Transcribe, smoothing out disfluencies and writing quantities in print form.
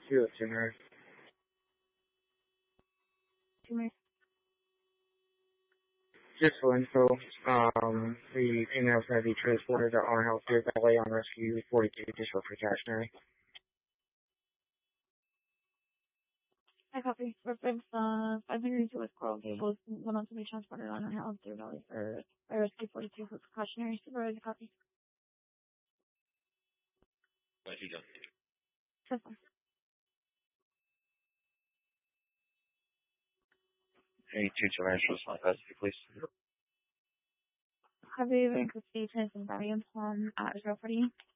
You have tumor. Tumor. Just for info, the female is going to be transported to our health care ballet on rescue 42 just for precautionary. I copy. Reference 502 West Coral Gables went on to be transported on our health care valley for rescue 42 for precautionary. Supervisor copy. What you done? So far. Any two tarantulas on custody, please? Have you been custody and variant at 040?